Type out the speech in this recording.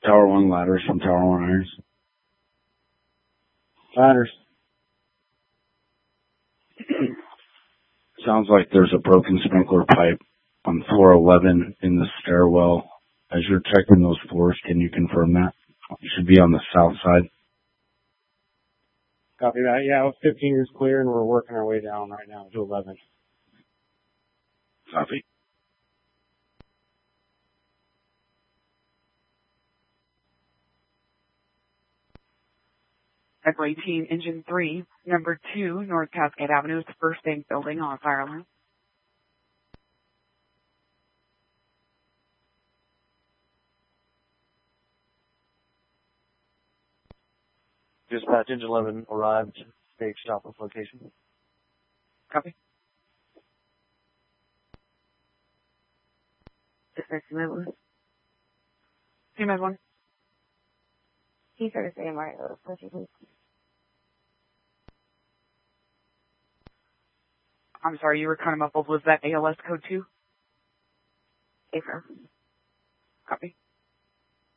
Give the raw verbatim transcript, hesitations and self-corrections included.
Tower one ladders from Tower one irons. Ladders. Sounds like there's a broken sprinkler pipe on floor eleven in the stairwell. As you're checking those floors, can you confirm that? It should be on the south side. Copy that. Yeah, fifteen is clear, and we're working our way down right now to eleven. Copy. Echo eighteen, Engine three, number two, North Cascade Avenue, First Bank Building on fire line. Dispatch, Engine eleven arrived. Stage stop with location. Copy. Dispatch, Midland. Team has one. He started saying my uh, please. I'm sorry, you were kind of muffled. Was that A L S code two? April. Copy.